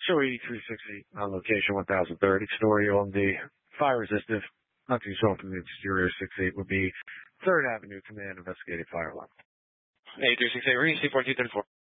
Show 8360 on location 1030. Story on the fire resistive. Not too strong from the exterior. 68 would be 3rd Avenue Command investigating fire alarm. 8368, reading C4234.